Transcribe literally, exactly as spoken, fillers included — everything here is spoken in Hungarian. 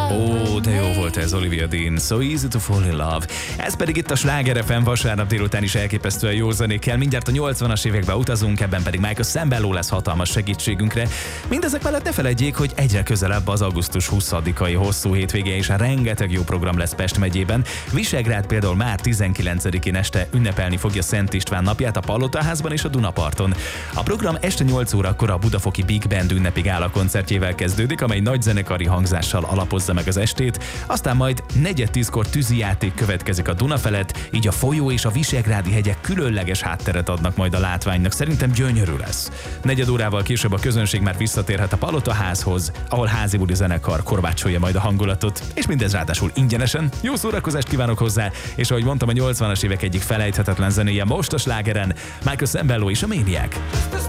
Ó, de jó volt ez, Olivia Dean. So easy to fall in love. Ez pedig itt a Sláger ef em vasárnap délután is elképesztően jó zenékkel. Mindjárt a nyolcvanas évekbe utazunk, ebben pedig Michael Sembello lesz hatalmas segítségünkre. Mindezek mellett ne feledjék, hogy egyre közelebb az augusztus huszadikai hosszú hétvége, és a rengeteg jó program lesz Pest megyében. Visegrád például már tizenkilencedikén este ünnepelni fogja Szent István napját a Palotaházban és a Dunaparton. A program este nyolc órakor a Budafoki Big Band ünnepi gála koncertjével kezdődik, amely nagy zenekari hangzással alapozza meg az estét, aztán majd negyed tízkor tűzijáték következik a Duna felett, így a folyó és a visegrádi hegyek különleges hátteret adnak majd a látványnak. Szerintem gyönyörű lesz. Negyed órával később a közönség már visszatérhet a Palotaházhoz, ahol házibuli zenekar korbácsolja majd a hangulatot, és mindez ráadásul ingyenesen. Jó szórakozást kívánok hozzá, és ahogy mondtam, a nyolcvanas évek egyik felejthetetlen zenéje most a Slágeren, Michael Sembello és a Maniac.